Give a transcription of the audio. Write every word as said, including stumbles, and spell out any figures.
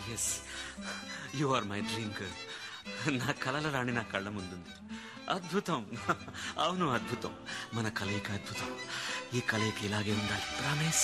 Yes, you are my dream girl. నా కలల రాణి నా కళ్ళ ముందుంది. అద్భుతం. అవును, అద్భుతం. మన కలయిక అద్భుతం. ఈ కలయిక ఇలాగే ఉండాలి. ప్రామిస్.